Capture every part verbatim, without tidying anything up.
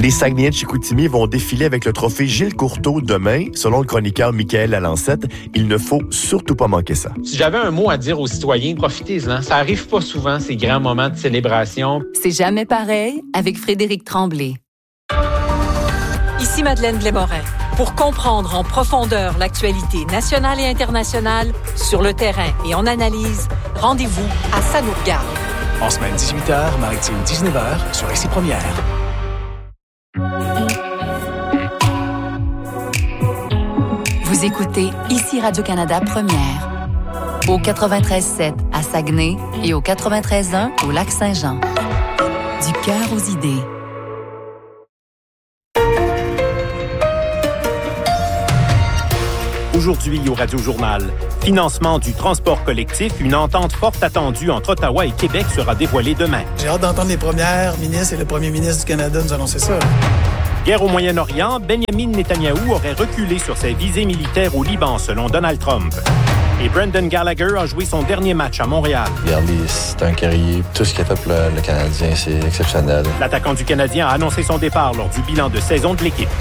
Les Saguenayens de Chicoutimi vont défiler avec le trophée Gilles Courteau demain. Selon le chroniqueur Michael Alancette, il ne faut surtout pas manquer ça. Si j'avais un mot à dire aux citoyens, profitez-en. Ça arrive pas souvent, ces grands moments de célébration. C'est jamais pareil avec Frédéric Tremblay. Ici Madeleine Blais-Morin. Pour comprendre en profondeur l'actualité nationale et internationale, sur le terrain et en analyse, rendez-vous à Ça nous regarde. En semaine dix-huit heures, maritime dix-neuf heures, sur Ici Première. Vous écoutez Ici Radio-Canada Première. Au quatre-vingt-treize sept à Saguenay et au quatre-vingt-treize un au Lac-Saint-Jean. Du cœur aux idées. Aujourd'hui au Radio-Journal, financement du transport collectif, une entente forte attendue entre Ottawa et Québec sera dévoilée demain. J'ai hâte d'entendre les premières ministres et le premier ministre du Canada nous annoncer ça. Guerre au Moyen-Orient, Benjamin Netanyahou aurait reculé sur ses visées militaires au Liban, selon Donald Trump. Et Brendan Gallagher a joué son dernier match à Montréal. Regardez, c'est un guerrier. Tout ce qu'il a fait pour le, le Canadien, c'est exceptionnel. L'attaquant du Canadien a annoncé son départ lors du bilan de saison de l'équipe.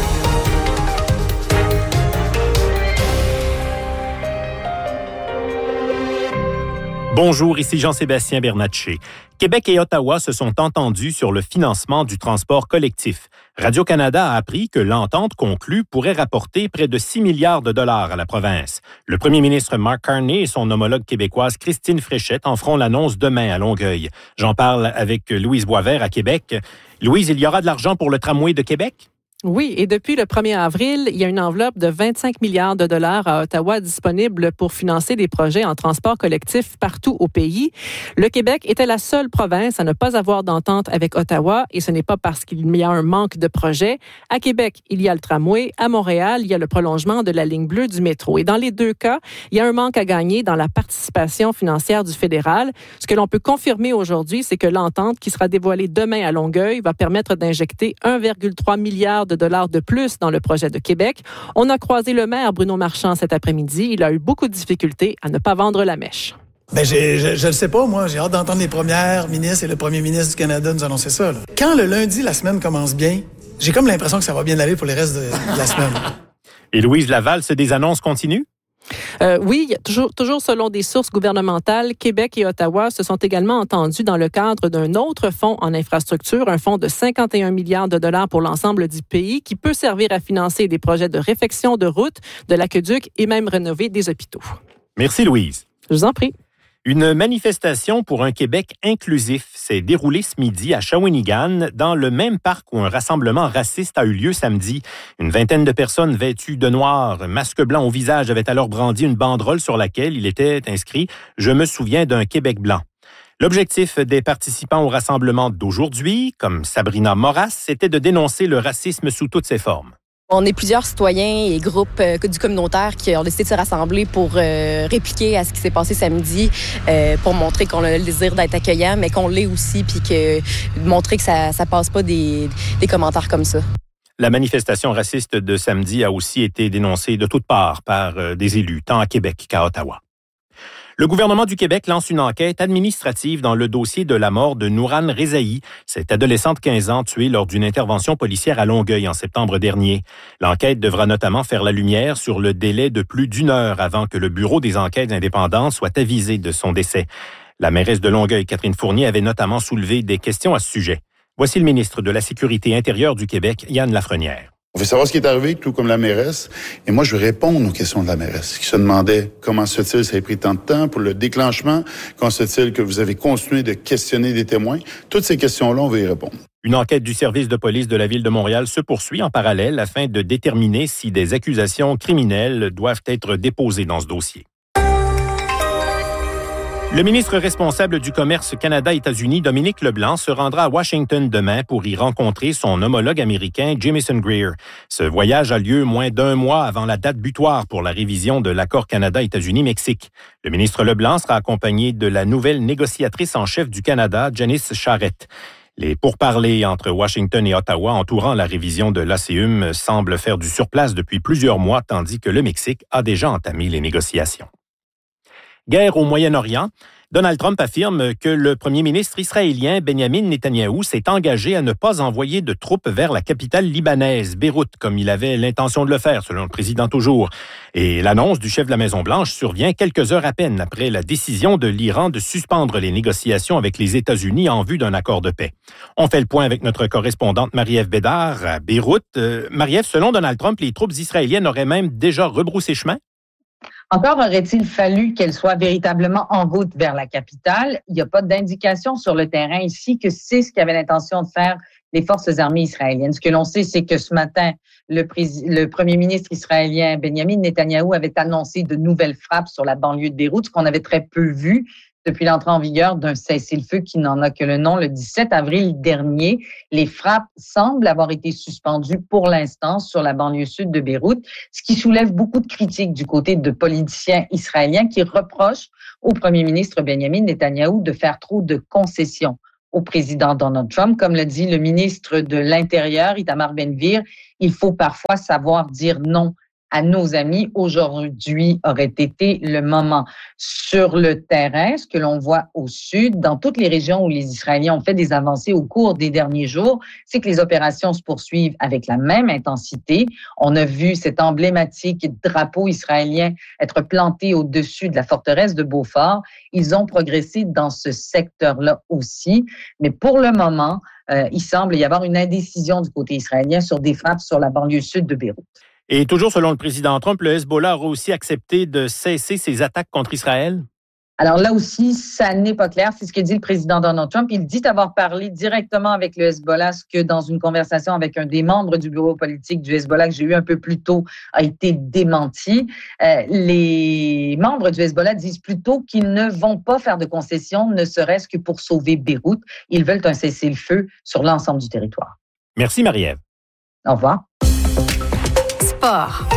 Bonjour, ici Jean-Sébastien Bernatchez. Québec et Ottawa se sont entendus sur le financement du transport collectif. Radio-Canada a appris que l'entente conclue pourrait rapporter près de six milliards de dollars à la province. Le premier ministre Mark Carney et son homologue québécoise Christine Fréchette en feront l'annonce demain à Longueuil. J'en parle avec Louise Boisvert à Québec. Louise, il y aura de l'argent pour le tramway de Québec? Oui, et depuis le premier avril, il y a une enveloppe de vingt-cinq milliards de dollars à Ottawa disponible pour financer des projets en transport collectif partout au pays. Le Québec était la seule province à ne pas avoir d'entente avec Ottawa, et ce n'est pas parce qu'il y a un manque de projets. À Québec, il y a le tramway. À Montréal, il y a le prolongement de la ligne bleue du métro. Et dans les deux cas, il y a un manque à gagner dans la participation financière du fédéral. Ce que l'on peut confirmer aujourd'hui, c'est que l'entente qui sera dévoilée demain à Longueuil va permettre d'injecter un virgule trois milliard de dollars de plus dans le projet de Québec. On a croisé le maire Bruno Marchand cet après-midi. Il a eu beaucoup de difficultés à ne pas vendre la mèche. Ben, j'ai, je, je le sais pas, moi. J'ai hâte d'entendre les premières ministres et le premier ministre du Canada nous annoncer ça, là. Quand le lundi, la semaine commence bien, j'ai comme l'impression que ça va bien aller pour les restes de, de la semaine. Et Louise Laval, c'est des annonces continues? Euh, oui, toujours, toujours selon des sources gouvernementales, Québec et Ottawa se sont également entendus dans le cadre d'un autre fonds en infrastructure, un fonds de cinquante et un milliards de dollars pour l'ensemble du pays qui peut servir à financer des projets de réfection de routes, de l'aqueduc et même rénover des hôpitaux. Merci Louise. Je vous en prie. Une manifestation pour un Québec inclusif s'est déroulée ce midi à Shawinigan, dans le même parc où un rassemblement raciste a eu lieu samedi. Une vingtaine de personnes vêtues de noir, masque blanc au visage, avaient alors brandi une banderole sur laquelle il était inscrit « Je me souviens d'un Québec blanc ». L'objectif des participants au rassemblement d'aujourd'hui, comme Sabrina Moras, était de dénoncer le racisme sous toutes ses formes. On est plusieurs citoyens et groupes euh, du communautaire qui ont décidé de se rassembler pour euh, répliquer à ce qui s'est passé samedi, euh, pour montrer qu'on a le désir d'être accueillant, mais qu'on l'est aussi, puis que montrer que ça ça passe pas des, des commentaires comme ça. La manifestation raciste de samedi a aussi été dénoncée de toutes parts par euh, des élus, tant à Québec qu'à Ottawa. Le gouvernement du Québec lance une enquête administrative dans le dossier de la mort de Nourane Rezaï, cette adolescente de quinze ans tuée lors d'une intervention policière à Longueuil en septembre dernier. L'enquête devra notamment faire la lumière sur le délai de plus d'une heure avant que le Bureau des enquêtes indépendantes soit avisé de son décès. La mairesse de Longueuil, Catherine Fournier, avait notamment soulevé des questions à ce sujet. Voici le ministre de la Sécurité intérieure du Québec, Yann Lafrenière. On veut savoir ce qui est arrivé, tout comme la mairesse. Et moi, je veux répondre aux questions de la mairesse, qui se demandait comment se fait-il, ça a pris tant de temps pour le déclenchement, comment se fait-il que vous avez continué de questionner des témoins. Toutes ces questions-là, on va y répondre. Une enquête du service de police de la Ville de Montréal se poursuit en parallèle afin de déterminer si des accusations criminelles doivent être déposées dans ce dossier. Le ministre responsable du commerce Canada-États-Unis, Dominique Leblanc, se rendra à Washington demain pour y rencontrer son homologue américain, Jamieson Greer. Ce voyage a lieu moins d'un mois avant la date butoir pour la révision de l'accord Canada-États-Unis-Mexique. Le ministre Leblanc sera accompagné de la nouvelle négociatrice en chef du Canada, Janice Charette. Les pourparlers entre Washington et Ottawa entourant la révision de l'A C U M semblent faire du surplace depuis plusieurs mois, tandis que le Mexique a déjà entamé les négociations. Guerre au Moyen-Orient. Donald Trump affirme que le premier ministre israélien Benjamin Netanyahou s'est engagé à ne pas envoyer de troupes vers la capitale libanaise, Beyrouth, comme il avait l'intention de le faire, selon le président toujours. Et l'annonce du chef de la Maison-Blanche survient quelques heures à peine après la décision de l'Iran de suspendre les négociations avec les États-Unis en vue d'un accord de paix. On fait le point avec notre correspondante Marie-Ève Bédard à Beyrouth. Euh, Marie-Ève, selon Donald Trump, les troupes israéliennes auraient même déjà rebroussé chemin? Encore aurait-il fallu qu'elle soit véritablement en route vers la capitale. Il n'y a pas d'indication sur le terrain ici que c'est ce qu'avaient l'intention de faire les forces armées israéliennes. Ce que l'on sait, c'est que ce matin, le, pré- le premier ministre israélien Benjamin Netanyahou avait annoncé de nouvelles frappes sur la banlieue de Beyrouth, ce qu'on avait très peu vu depuis l'entrée en vigueur d'un cessez-le-feu qui n'en a que le nom. Le dix-sept avril dernier, les frappes semblent avoir été suspendues pour l'instant sur la banlieue sud de Beyrouth, ce qui soulève beaucoup de critiques du côté de politiciens israéliens qui reprochent au premier ministre Benjamin Netanyahou de faire trop de concessions au président Donald Trump. Comme le dit le ministre de l'Intérieur, Itamar Ben-Gvir, il faut parfois savoir dire non à nos amis. Aujourd'hui aurait été le moment. Sur le terrain, ce que l'on voit au sud, dans toutes les régions où les Israéliens ont fait des avancées au cours des derniers jours, c'est que les opérations se poursuivent avec la même intensité. On a vu cet emblématique drapeau israélien être planté au-dessus de la forteresse de Beaufort. Ils ont progressé dans ce secteur-là aussi. Mais pour le moment, euh, il semble y avoir une indécision du côté israélien sur des frappes sur la banlieue sud de Beyrouth. Et toujours selon le président Trump, le Hezbollah aurait aussi accepté de cesser ses attaques contre Israël? Alors là aussi, ça n'est pas clair. C'est ce que dit le président Donald Trump. Il dit avoir parlé directement avec le Hezbollah, ce que dans une conversation avec un des membres du bureau politique du Hezbollah que j'ai eu un peu plus tôt a été démenti. Euh, les membres du Hezbollah disent plutôt qu'ils ne vont pas faire de concessions, ne serait-ce que pour sauver Beyrouth. Ils veulent un cessez-le-feu sur l'ensemble du territoire. Merci Marie-Ève. Au revoir. Sport.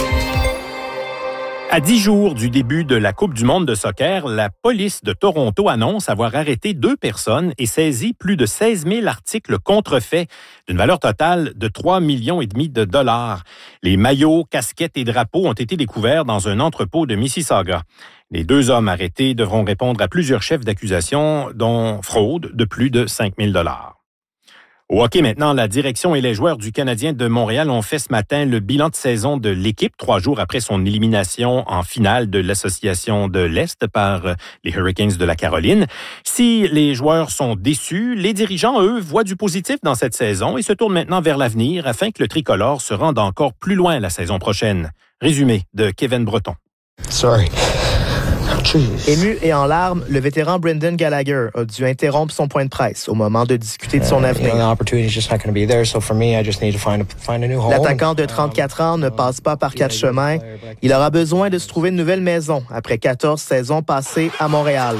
À dix jours du début de la Coupe du monde de soccer, la police de Toronto annonce avoir arrêté deux personnes et saisi plus de seize mille articles contrefaits d'une valeur totale de trois millions et demi de dollars. Les maillots, casquettes et drapeaux ont été découverts dans un entrepôt de Mississauga. Les deux hommes arrêtés devront répondre à plusieurs chefs d'accusation, dont fraude de plus de cinq mille dollars. Au hockey maintenant, la direction et les joueurs du Canadien de Montréal ont fait ce matin le bilan de saison de l'équipe, trois jours après son élimination en finale de l'Association de l'Est par les Hurricanes de la Caroline. Si les joueurs sont déçus, les dirigeants, eux, voient du positif dans cette saison et se tournent maintenant vers l'avenir afin que le tricolore se rende encore plus loin la saison prochaine. Résumé de Kevin Breton. Sorry. Ému et en larmes, le vétéran Brendan Gallagher a dû interrompre son point de presse au moment de discuter de son avenir. L'attaquant de trente-quatre ans ne passe pas par quatre chemins. Il aura besoin de se trouver une nouvelle maison après quatorze saisons passées à Montréal.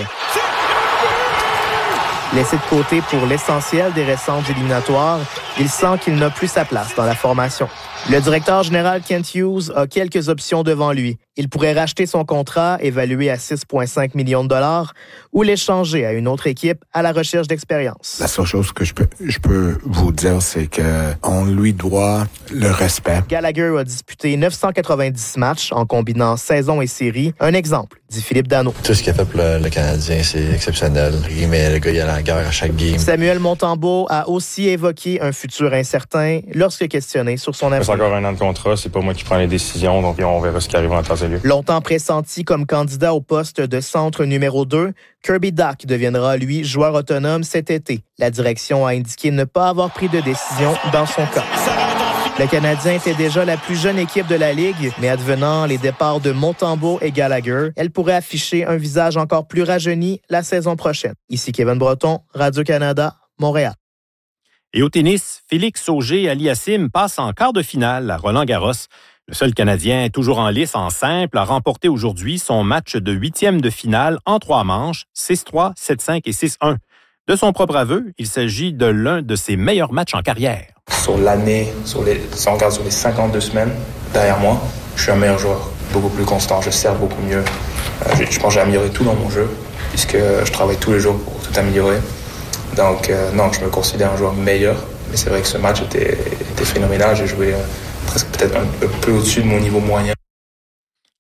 Laissé de côté pour l'essentiel des récentes éliminatoires, il sent qu'il n'a plus sa place dans la formation. Le directeur général Kent Hughes a quelques options devant lui. Il pourrait racheter son contrat, évalué à six virgule cinq millions de dollars, ou l'échanger à une autre équipe à la recherche d'expérience. La seule chose que je peux, je peux vous dire, c'est qu'on lui doit le respect. Gallagher a disputé neuf cent quatre-vingt-dix matchs en combinant saison et série. Un exemple, dit Philippe Danault. Tout ce qu'il a fait pour le, le Canadien, c'est exceptionnel. Mais le gars, il a la guerre à chaque game. Samuel Montembeault a aussi évoqué un futur incertain lorsque questionné sur son avenir. C'est encore un an de contrat, c'est pas moi qui prends les décisions, donc on verra ce qui arrive en temps et lieu. Longtemps pressenti comme candidat au poste de centre numéro deux, Kirby Dach deviendra, lui, joueur autonome cet été. La direction a indiqué ne pas avoir pris de décision dans son cas. Le Canadien était déjà la plus jeune équipe de la Ligue, mais advenant les départs de Montembeault et Gallagher, elle pourrait afficher un visage encore plus rajeuni la saison prochaine. Ici Kevin Breton, Radio-Canada, Montréal. Et au tennis, Félix Auger-Aliassime passe en quart de finale à Roland-Garros. Le seul Canadien toujours en lice en simple a remporté aujourd'hui son match de huitième de finale en trois manches, six trois, sept cinq et six un. De son propre aveu, il s'agit de l'un de ses meilleurs matchs en carrière. Sur l'année, sur les, si on regarde sur les cinquante-deux semaines derrière moi, je suis un meilleur joueur, beaucoup plus constant, je sers beaucoup mieux. Euh, je, je pense que j'ai amélioré tout dans mon jeu, puisque je travaille tous les jours pour tout améliorer. Donc euh, non, je me considère un joueur meilleur, mais c'est vrai que ce match était, était phénoménal. J'ai joué euh, presque peut-être un peu au-dessus de mon niveau moyen.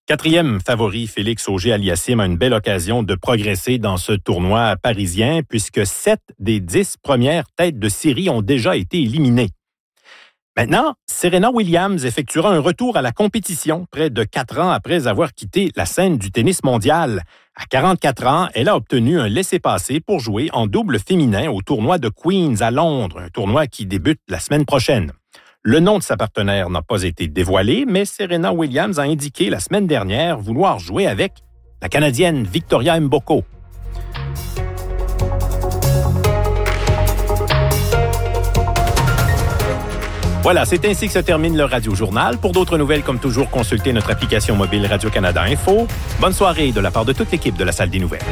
Quatrième favori, Félix Auger-Aliassime a une belle occasion de progresser dans ce tournoi parisien puisque sept des dix premières têtes de série ont déjà été éliminées. Maintenant, Serena Williams effectuera un retour à la compétition près de quatre ans après avoir quitté la scène du tennis mondial. À quarante-quatre ans, elle a obtenu un laissez-passer pour jouer en double féminin au tournoi de Queens à Londres, un tournoi qui débute la semaine prochaine. Le nom de sa partenaire n'a pas été dévoilé, mais Serena Williams a indiqué la semaine dernière vouloir jouer avec la Canadienne Victoria Mboko. Voilà, c'est ainsi que se termine le Radio-Journal. Pour d'autres nouvelles, comme toujours, consultez notre application mobile Radio-Canada Info. Bonne soirée de la part de toute l'équipe de la Salle des Nouvelles.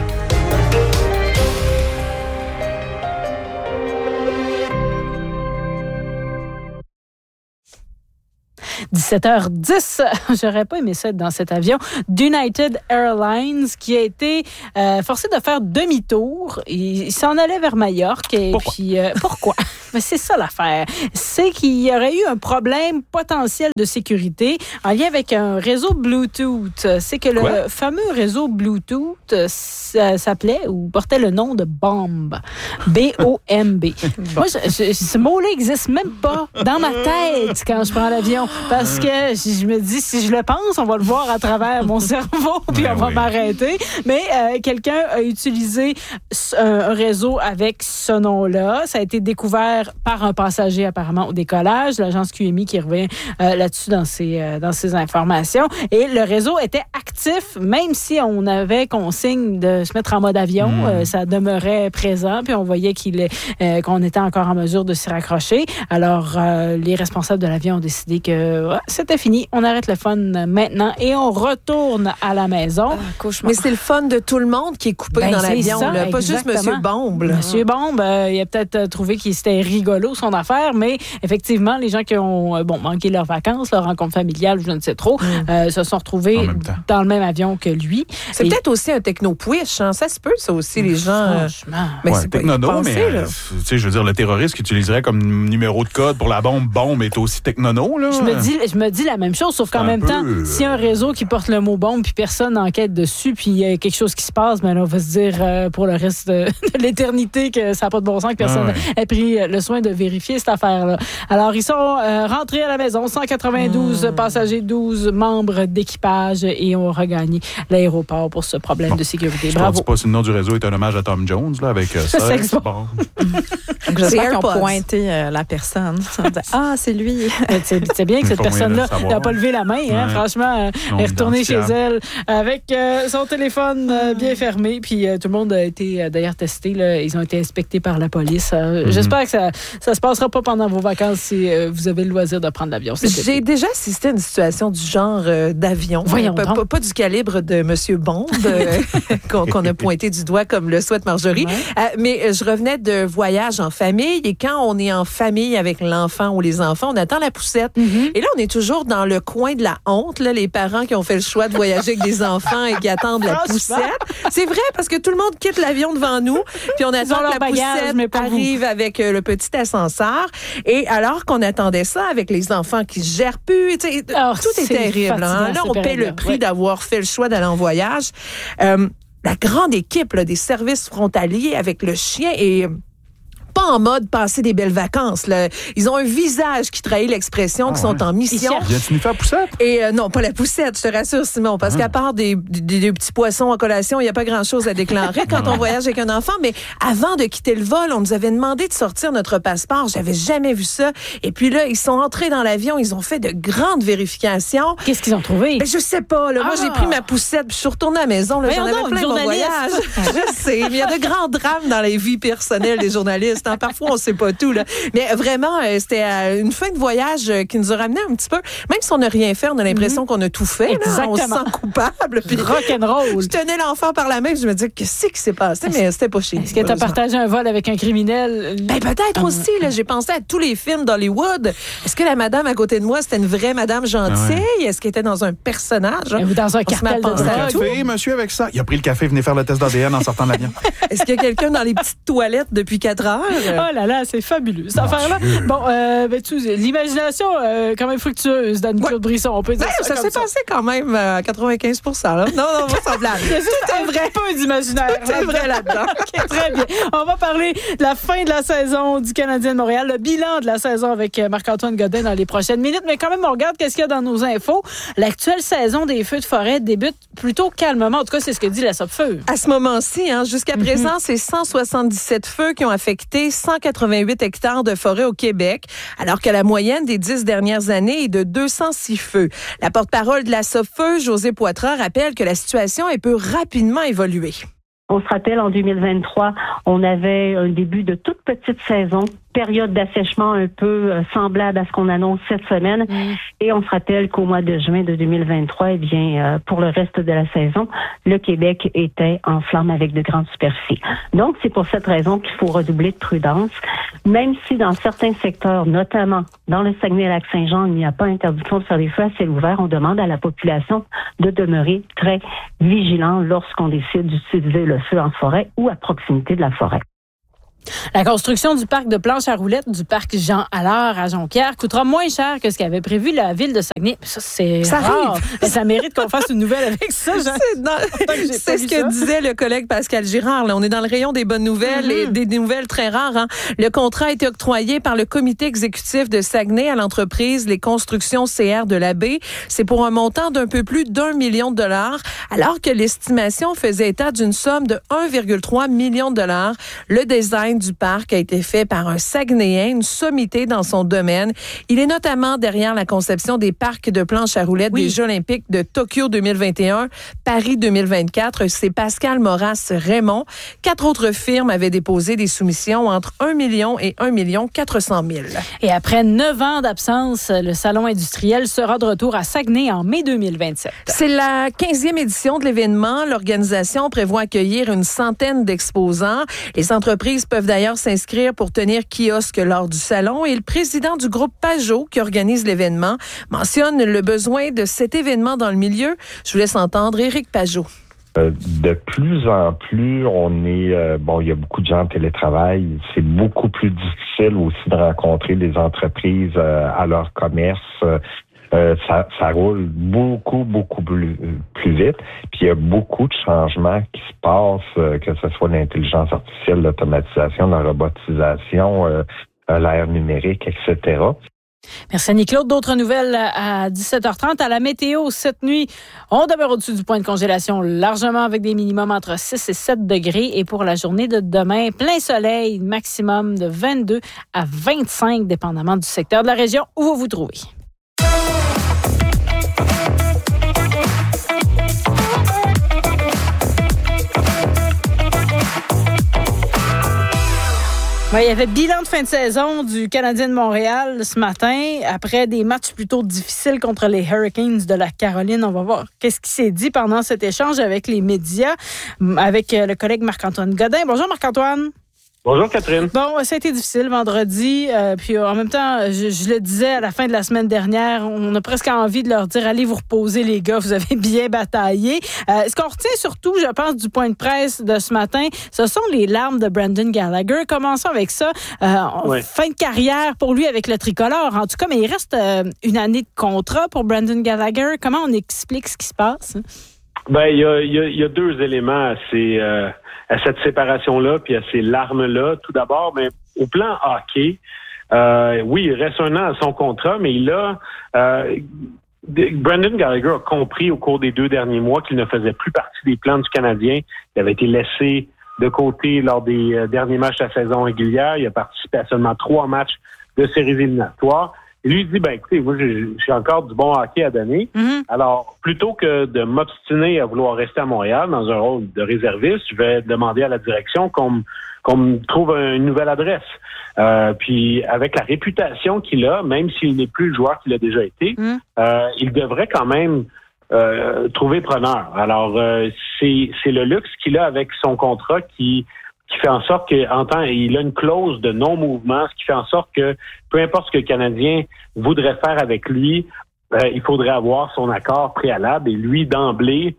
dix-sept heures dix, j'aurais pas aimé ça être dans cet avion d'United Airlines qui a été euh, forcé de faire demi-tour. Il, il s'en allait vers Majorque. Et pourquoi? Puis, euh, pourquoi? Mais c'est ça l'affaire. C'est qu'il y aurait eu un problème potentiel de sécurité en lien avec un réseau Bluetooth. C'est que Quoi? le fameux réseau Bluetooth s'appelait ou portait le nom de Bomb. B O M B. Moi, je, je, ce mot-là n'existe même pas dans ma tête quand je prends l'avion. Parce que je me dis, si je le pense, on va le voir à travers mon cerveau, puis ben on va oui. m'arrêter. Mais euh, quelqu'un a utilisé un réseau avec ce nom-là. Ça a été découvert par un passager, apparemment, au décollage. L'agence Q M I qui revient euh, là-dessus dans ses, euh, dans ses informations. Et le réseau était actif, même si on avait consigne de se mettre en mode avion. Mmh. Euh, ça demeurait présent, puis on voyait qu'il est, euh, qu'on était encore en mesure de s'y raccrocher. Alors, euh, les responsables de l'avion ont décidé que ouais, c'était fini. On arrête le fun maintenant et on retourne à la maison. Ah, mais c'est le fun de tout le monde qui est coupé ben, dans l'avion. Ça, là. Pas juste Monsieur Bombe. Là. Monsieur Bombe, euh, il a peut-être trouvé qu'il c'était rigolo son affaire, mais effectivement, les gens qui ont bon, manqué leurs vacances, leur rencontre familiale, je ne sais trop, mm. euh, se sont retrouvés dans le même avion que lui. C'est et... peut-être aussi un techno-push. Hein? Ça se peut, ça aussi, les gens. Franchement. Euh... Mais ouais, c'est technono, mais euh, tu sais, je veux dire, le terroriste qui utiliserait comme numéro de code pour la bombe, bombe est aussi technono, là. Je me dis, je me dis la même chose, sauf qu'en même peu, temps, euh... s'il y a un réseau qui porte le mot bombe, puis personne n'enquête dessus, puis il y a quelque chose qui se passe, ben là, on va se dire euh, pour le reste de, de l'éternité que ça n'a pas de bon sens, que personne ah ouais. ait pris le soin de vérifier cette affaire-là. Alors, ils sont euh, rentrés à la maison, cent quatre-vingt-douze mmh. passagers, douze membres d'équipage, et ont regagné l'aéroport pour ce problème bon. de sécurité. Bravo. Je ne sais pas si le nom du réseau est un hommage à Tom Jones, là, avec euh, ça. C'est bon. J'espère qu'ils ont pointé euh, la personne. Ah, c'est lui. C'est, c'est bien que cette personne-là n'a pas levé la main, hein, ouais. franchement. Elle est retournée chez elle avec euh, son téléphone euh, bien fermé. Puis euh, tout le monde a été euh, d'ailleurs testé. Là. Ils ont été inspectés par la police. Euh, mm-hmm. J'espère que ça ne se passera pas pendant vos vacances si euh, vous avez le loisir de prendre l'avion. C'est J'ai déjà assisté à une situation du genre euh, d'avion. Voyons pas, pas, pas du calibre de M. Bombe euh, qu'on, qu'on a pointé du doigt comme le souhaite Marjorie. Ouais. Euh, mais je revenais de voyage en famille et quand on est en famille avec l'enfant ou les enfants, on attend la poussette. Mm-hmm. Et là, on est toujours dans le coin de la honte, là, les parents qui ont fait le choix de voyager avec des enfants et qui attendent la poussette. C'est vrai, parce que tout le monde quitte l'avion devant nous, puis on attend que la bagage, poussette arrive avec euh, le petit ascenseur. Et alors qu'on attendait ça avec les enfants qui se gèrent plus, oh, tout est, est terrible. Hein? Là, on paie le prix ouais. d'avoir fait le choix d'aller en voyage. Euh, la grande équipe là, des services frontaliers avec le chien et pas en mode passer des belles vacances. Là. Ils ont un visage qui trahit l'expression, ah qui ouais. sont en mission. Viens-tu nous faire poussette? Et euh, non, pas la poussette, je te rassure, Simon, parce ah. qu'à part des, des, des petits poissons en collation, il n'y a pas grand-chose à déclarer quand on voyage avec un enfant. Mais avant de quitter le vol, on nous avait demandé de sortir notre passeport. J'avais jamais vu ça. Et puis là, ils sont entrés dans l'avion, ils ont fait de grandes vérifications. Qu'est-ce qu'ils ont trouvé? Ben, je sais pas. Là. Ah. Moi, j'ai pris ma poussette, puis je suis retournée à la maison. Là, j'en avais donc, plein mon voyage. Je sais, mais il y a de grands drames dans les vies personnelles des journalistes. Hein. Parfois, on sait pas tout, là. Mais vraiment, euh, c'était euh, une fin de voyage euh, qui nous a ramené un petit peu. Même si on n'a rien fait, on a l'impression mm-hmm. qu'on a tout fait. Là, on se sent coupable. Puis rock'n'roll. Je tenais l'enfant par la main, je me disais, qu'est-ce qui s'est passé? Mais c'était pas chez nous. Est-ce que tu as partagé un vol avec un criminel? Ben, peut-être ah, aussi. Là, j'ai pensé à tous les films d'Hollywood. Est-ce que la madame à côté de moi, c'était une vraie madame gentille? Ah ouais. Est-ce qu'elle était dans un personnage? Ou dans un cartel de café, monsieur, avec ça. Il a pris le café, venez faire le test d'A D N en sortant de l'avion. Est-ce qu'il y a quelqu'un dans les petites toilettes depuis quatre heures? Oh là là, c'est fabuleux, cette affaire-là. Bon, euh, ben, tu, l'imagination euh, quand même fructueuse d'Anne-Claude ouais. Brisson, on peut dire ben, ça. Ça s'est ça. passé quand même à quatre-vingt-quinze pour cent. Là. Non, non, pas semblable. C'est juste un vrai peu d'imaginaire. C'est vrai là-dedans. Okay, très bien. On va parler de la fin de la saison du Canadien de Montréal, le bilan de la saison avec Marc-Antoine Godin dans les prochaines minutes. Mais quand même, on regarde qu'est-ce qu'il y a dans nos infos. L'actuelle saison des feux de forêt débute plutôt calmement. En tout cas, c'est ce que dit la SOPFEU. À ce moment-ci, hein, jusqu'à mm-hmm. présent, c'est cent soixante-dix-sept feux qui ont affecté cent quatre-vingt-huit hectares de forêt au Québec, alors que la moyenne des dix dernières années est de deux cent six feux. La porte-parole de la SOPFEU, Josée Poitras, rappelle que la situation elle peut rapidement évoluer. On se rappelle, en deux mille vingt-trois, on avait un début de toute petite saison, période d'assèchement un peu euh, semblable à ce qu'on annonce cette semaine. Mmh. Et on se rappelle qu'au mois de juin de deux mille vingt-trois, eh bien, euh, pour le reste de la saison, le Québec était en flammes avec de grandes superficies. Donc, c'est pour cette raison qu'il faut redoubler de prudence, même si dans certains secteurs, notamment dans le Saguenay-Lac-Saint-Jean, il n'y a pas interdiction de faire des feux à ciel ouvert. On demande à la population de demeurer très vigilant lorsqu'on décide d'utiliser le feu en forêt ou à proximité de la forêt. La construction du parc de planches à roulettes du parc Jean Allard à Jonquière coûtera moins cher que ce qu'avait prévu la ville de Saguenay. Ça, c'est ça rare. Mais ça mérite qu'on fasse une nouvelle avec ça. Jean. C'est, dans... c'est ce que ça. disait le collègue Pascal Girard. Là, on est dans le rayon des bonnes nouvelles mm-hmm. et des, des nouvelles très rares. Hein. Le contrat a été octroyé par le comité exécutif de Saguenay à l'entreprise Les Constructions C R de la Baie. C'est pour un montant d'un peu plus d'un million de dollars, alors que l'estimation faisait état d'une somme de un virgule trois million de dollars. Le design du parc a été fait par un Saguenayen, une sommité dans son domaine. Il est notamment derrière la conception des parcs de planches à roulettes oui. des Jeux olympiques de Tokyo deux mille vingt et un, Paris deux mille vingt-quatre. C'est Pascal Maurras-Raymond. Quatre autres firmes avaient déposé des soumissions entre un million et un million quatre cent mille. Et après neuf ans d'absence, le Salon industriel sera de retour à Saguenay en mai deux mille vingt-sept. C'est la quinzième édition de l'événement. L'organisation prévoit accueillir une centaine d'exposants. Les entreprises peuvent d'ailleurs s'inscrire pour tenir kiosque lors du salon et le président du groupe Pajot qui organise l'événement mentionne le besoin de cet événement dans le milieu. Je vous laisse entendre Éric Pajot. Euh, de plus en plus, on est euh, bon, il y a beaucoup de gens en télétravail. C'est beaucoup plus difficile aussi de rencontrer des entreprises euh, à leur commerce. Euh, Euh, ça, ça roule beaucoup, beaucoup plus, plus vite. Puis il y a beaucoup de changements qui se passent, euh, que ce soit l'intelligence artificielle, l'automatisation, la robotisation, euh, l'ère numérique, et cetera. Merci Annie-Claude. D'autres nouvelles à dix-sept heures trente. À la météo, cette nuit, on demeure au-dessus du point de congélation, largement avec des minimums entre six et sept degrés. Et pour la journée de demain, plein soleil, maximum de vingt-deux à vingt-cinq, dépendamment du secteur de la région où vous vous trouvez. Ouais, il y avait bilan de fin de saison du Canadien de Montréal ce matin. Après des matchs plutôt difficiles contre les Hurricanes de la Caroline, on va voir qu'est-ce qui s'est dit pendant cet échange avec les médias, avec le collègue Marc-Antoine Godin. Bonjour Marc-Antoine. Bonjour Catherine. Bon, ça a été difficile vendredi, euh, puis en même temps, je, je le disais à la fin de la semaine dernière, on a presque envie de leur dire allez vous reposer les gars, vous avez bien bataillé. Euh, ce qu'on retient surtout, je pense, du point de presse de ce matin, ce sont les larmes de Brendan Gallagher. Commençons avec ça. Euh, ouais. Fin de carrière pour lui avec le tricolore, en tout cas, mais il reste euh, une année de contrat pour Brendan Gallagher. Comment on explique ce qui se passe? Ben, il y a, y, a, y a deux éléments à, ces, euh, à cette séparation-là, puis à ces larmes-là. Tout d'abord, mais au plan hockey, euh, oui, il reste un an à son contrat, mais il a... Euh, Brendan Gallagher a compris au cours des deux derniers mois qu'il ne faisait plus partie des plans du Canadien. Il avait été laissé de côté lors des euh, derniers matchs de la saison régulière. Il a participé à seulement trois matchs de séries éliminatoires. Et lui, il dit, ben écoutez, moi, j'ai, j'ai encore du bon hockey à donner. Mm-hmm. Alors, plutôt que de m'obstiner à vouloir rester à Montréal dans un rôle de réserviste, je vais demander à la direction qu'on, m- qu'on me trouve une nouvelle adresse. Euh, puis, avec la réputation qu'il a, même s'il n'est plus le joueur qu'il a déjà été, mm. euh, il devrait quand même euh, trouver preneur. Alors, euh, c'est, c'est le luxe qu'il a avec son contrat qui... qui fait en sorte qu'il a une clause de non-mouvement, ce qui fait en sorte que peu importe ce que le Canadien voudrait faire avec lui, euh, il faudrait avoir son accord préalable et lui, d'emblée,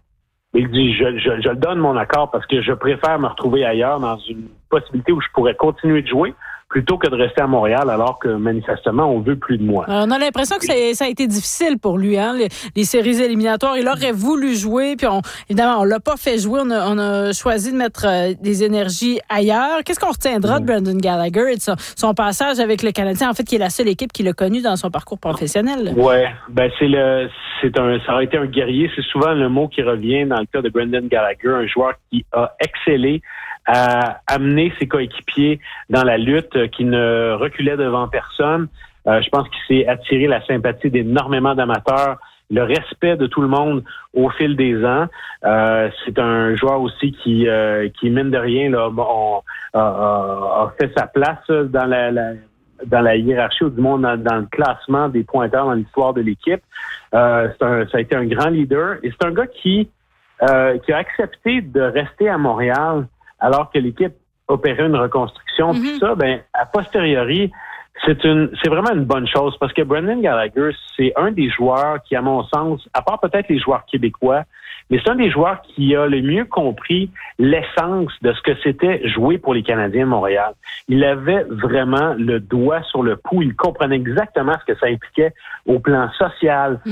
Il dit, je, je, je le donne mon accord parce que je préfère me retrouver ailleurs dans une possibilité où je pourrais continuer de jouer plutôt que de rester à Montréal alors que manifestement, on veut plus de moi. Alors, on a l'impression que ça, ça a été difficile pour lui, hein, les, les séries éliminatoires. Il aurait voulu jouer, puis on, évidemment, on l'a pas fait jouer. On a, on a choisi de mettre euh, des énergies ailleurs. Qu'est-ce qu'on retiendra de Brendan Gallagher et de son, son passage avec le Canadien, en fait, qui est la seule équipe qui l'a connu dans son parcours professionnel? Ouais, ben c'est le, c'est un, ça a été un guerrier. C'est souvent le mot qui revient dans le cas de Brendan Gallagher, un joueur qui a excellé à amener ses coéquipiers dans la lutte, qui ne reculait devant personne. Euh, je pense qu'il s'est attiré la sympathie d'énormément d'amateurs, le respect de tout le monde au fil des ans. Euh, c'est un joueur aussi qui, euh, qui mine de rien, là, on, a, a fait sa place dans la, la dans la hiérarchie ou du monde dans, dans le classement des pointeurs dans l'histoire de l'équipe. Euh, c'est un, ça a été un grand leader et c'est un gars qui, euh, qui a accepté de rester à Montréal alors que l'équipe opérait une reconstruction. Mm-hmm. Puis ça, ben, a posteriori, c'est une, c'est vraiment une bonne chose parce que Brendan Gallagher, c'est un des joueurs qui, à mon sens, à part peut-être les joueurs québécois, mais c'est un des joueurs qui a le mieux compris l'essence de ce que c'était jouer pour les Canadiens de Montréal. Il avait vraiment le doigt sur le pouls. Il comprenait exactement ce que ça impliquait au plan social,